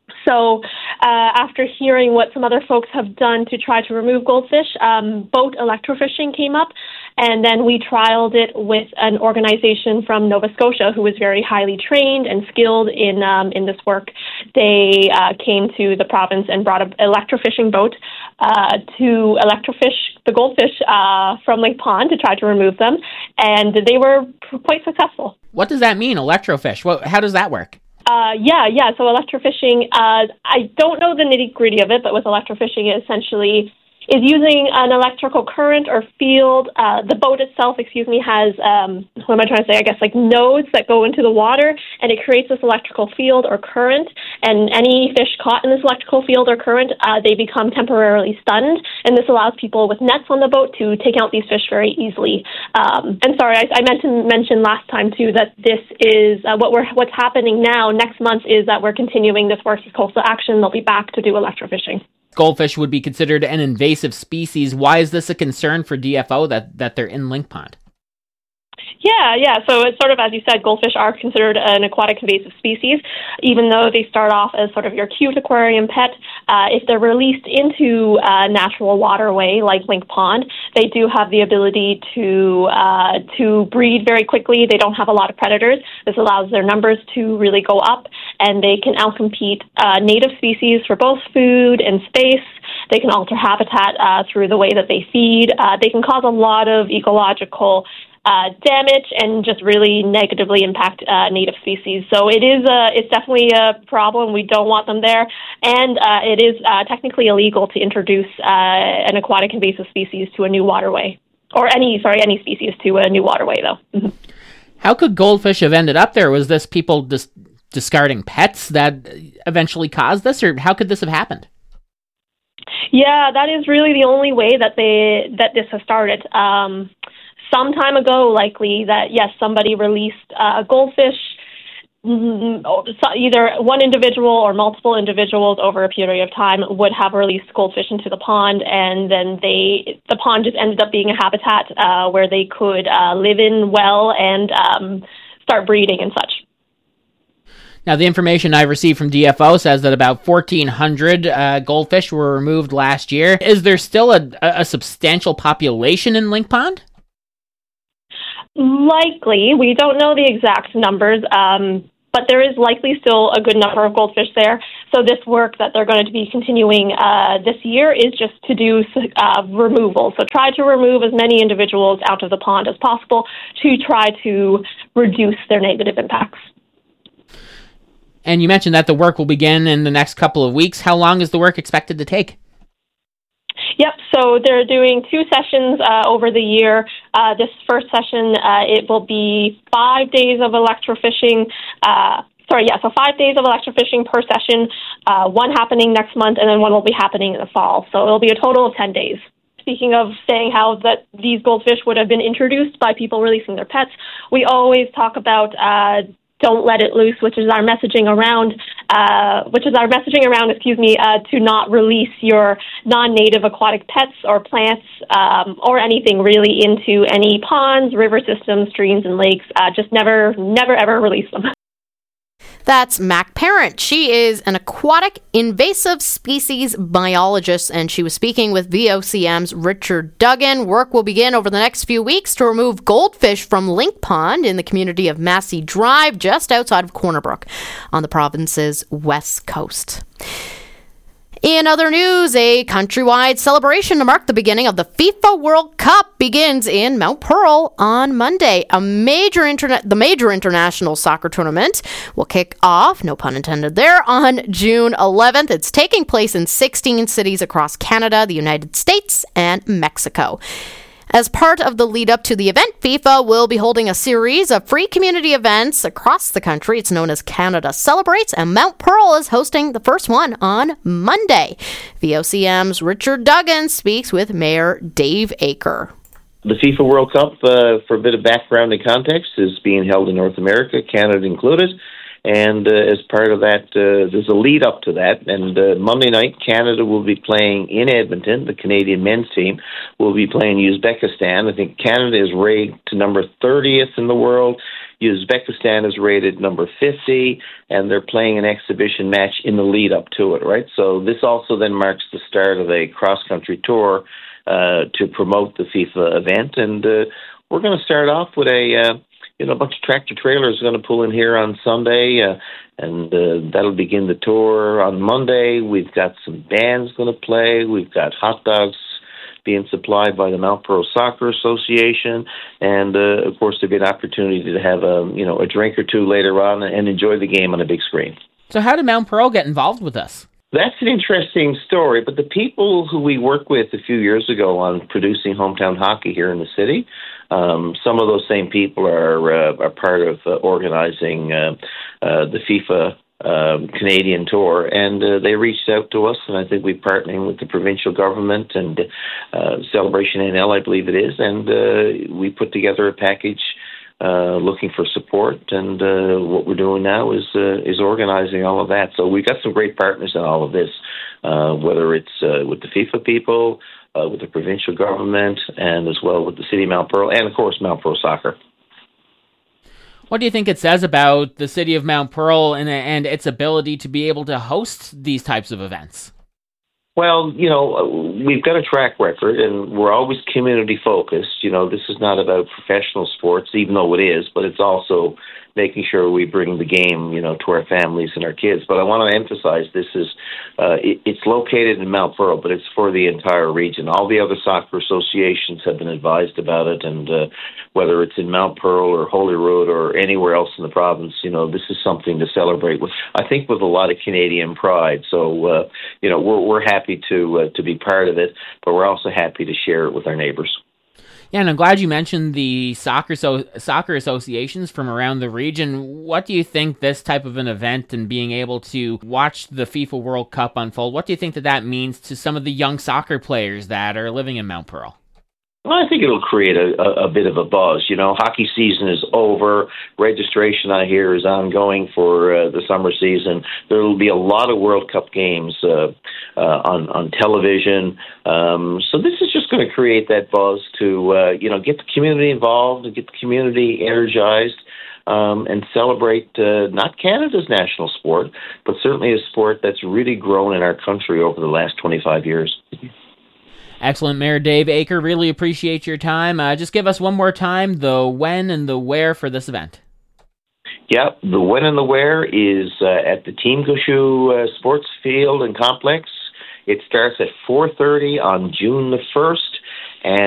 So uh, after hearing what some other folks have done to try to remove goldfish, um, boat electrofishing came up, and then we trialed it with an organization from Nova Scotia who was very highly trained and skilled in um, in this work. They uh, came to the province and brought an electrofishing boat uh, to electrofish the goldfish uh, from Lake Pond to try to remove them, and they were quite successful. What does that mean, electrofish? What, how does that work? Uh, yeah, yeah. So electrofishing, uh, I don't know the nitty-gritty of it, but with electrofishing, it essentially is using an electrical current or field. Uh, the boat itself, excuse me, has, um, what am I trying to say, I guess like nodes that go into the water, and it creates this electrical field or current, and any fish caught in this electrical field or current, uh, they become temporarily stunned, and this allows people with nets on the boat to take out these fish very easily. Um, and sorry, I, I meant to mention last time too that this is uh, what we're what's happening now next month is that we're continuing this work with Coastal Action. They'll be back to do electrofishing. Goldfish would be considered an invasive species. Why is this a concern for D F O that, that they're in Link Pond? Yeah, yeah. So it's sort of, as you said, goldfish are considered an aquatic invasive species, even though they start off as sort of your cute aquarium pet. Uh, if they're released into a natural waterway like Link Pond, they do have the ability to uh, to breed very quickly. They don't have a lot of predators. This allows their numbers to really go up, and they can outcompete uh, native species for both food and space. They can alter habitat uh, through the way that they feed. Uh, they can cause a lot of ecological Uh, damage and just really negatively impact uh, native species. So it is a, it's definitely a problem. We don't want them there, and uh, it is uh, technically illegal to introduce uh, an aquatic invasive species to a new waterway. or any, sorry, any species to a new waterway, though. Mm-hmm. How could goldfish have ended up there? Was this people dis- discarding pets that eventually caused this, or how could this have happened? Yeah, that is really the only way that they that this has started. Um, some time ago, likely, that, yes, somebody released uh, goldfish, either one individual or multiple individuals over a period of time would have released goldfish into the pond, and then they the pond just ended up being a habitat uh, where they could uh, live in well and um, start breeding and such. Now, the information I received from D F O says that about fourteen hundred uh, goldfish were removed last year. Is there still a, a substantial population in Link Pond? Likely. We don't know the exact numbers, um, but there is likely still a good number of goldfish there. So this work that they're going to be continuing uh, this year is just to do uh, removal. So try to remove as many individuals out of the pond as possible to try to reduce their negative impacts. And you mentioned that the work will begin in the next couple of weeks. How long is the work expected to take? Yep, so they're doing two sessions uh, over the year. Uh, this first session, uh, it will be five days of electrofishing. Uh, sorry, yeah, so five days of electrofishing per session, uh, one happening next month, and then one will be happening in the fall. So it'll be a total of ten days. Speaking of saying how that these goldfish would have been introduced by people releasing their pets, we always talk about uh, don't let it loose, which is our messaging around, uh, which is our messaging around, excuse me, uh, to not release your non-native aquatic pets or plants um, or anything really into any ponds, river systems, streams, and lakes. Uh, just never, never, ever release them. That's Mac Parent. She is an aquatic invasive species biologist, and she was speaking with V O C M's Richard Duggan. Work will begin over the next few weeks to remove goldfish from Link Pond in the community of Massey Drive, just outside of Corner Brook on the province's west coast. In other news, a countrywide celebration to mark the beginning of the FIFA World Cup begins in Mount Pearl on Monday. A major internet, the major international soccer tournament will kick off, no pun intended there, on June eleventh. It's taking place in sixteen cities across Canada, the United States, and Mexico. As part of the lead up to the event, FIFA will be holding a series of free community events across the country. It's known as Canada Celebrates, and Mount Pearl is hosting the first one on Monday. V O C M's Richard Duggan speaks with Mayor Dave Aker. The FIFA World Cup, uh, for a bit of background and context, is being held in North America, Canada included. And uh, as part of that, uh, there's a lead up to that. And uh, Monday night, Canada will be playing in Edmonton. The Canadian men's team will be playing Uzbekistan. I think Canada is rated to number thirtieth in the world. Uzbekistan is rated number fifty, and they're playing an exhibition match in the lead up to it, right? So this also then marks the start of a cross-country tour uh, to promote the FIFA event. And uh, we're going to start off with a... Uh, You know, a bunch of tractor trailers are going to pull in here on Sunday, uh, and uh, that'll begin the tour on Monday. We've got some bands going to play. We've got hot dogs being supplied by the Mount Pearl Soccer Association, and uh, of course there'll be an opportunity to have a you know a drink or two later on and enjoy the game on a big screen. So, how did Mount Pearl get involved with this? That's an interesting story, but the people who we worked with a few years ago on producing hometown hockey here in the city, um, some of those same people are uh, are part of uh, organizing uh, uh, the FIFA um, Canadian tour, and uh, they reached out to us, and I think we're partnering with the provincial government and uh, Celebration N L, I believe it is, and uh, we put together a package Uh, looking for support, and uh, what we're doing now is uh, is organizing all of that. So we've got some great partners in all of this, uh, whether it's uh, with the FIFA people, uh, with the provincial government, and as well with the City of Mount Pearl, and of course Mount Pearl Soccer. What do you think it says about the City of Mount Pearl and, and its ability to be able to host these types of events? Well, you know, we've got a track record, and we're always community-focused. You know, this is not about professional sports, even though it is, but it's also making sure we bring the game, you know, to our families and our kids. But I want to emphasize this is, uh, it, it's located in Mount Pearl, but it's for the entire region. All the other soccer associations have been advised about it, and uh, whether it's in Mount Pearl or Holyrood or anywhere else in the province, you know, this is something to celebrate with, I think, with a lot of Canadian pride. So, uh, you know, we're we're happy to uh, to be part of it, but we're also happy to share it with our neighbors. Yeah, and I'm glad you mentioned the soccer so soccer associations from around the region. What do you think this type of an event and being able to watch the FIFA World Cup unfold, what do you think that that means to some of the young soccer players that are living in Mount Pearl? Well, I think it'll create a, a, a bit of a buzz. You know, hockey season is over. Registration, I hear, is ongoing for uh, the summer season. There will be a lot of World Cup games uh, uh, on on television. Um, so this is just going to create that buzz to, uh, you know, get the community involved and get the community energized. Um, and celebrate uh, not Canada's national sport, but certainly a sport that's really grown in our country over the last twenty-five years. Excellent, Mayor Dave Aker. Really appreciate your time. Uh, just give us one more time the when and the where for this event. Yeah, the when and the where is uh, at the Team Gushue uh, Sports Field and Complex. It starts at four thirty on June the first, and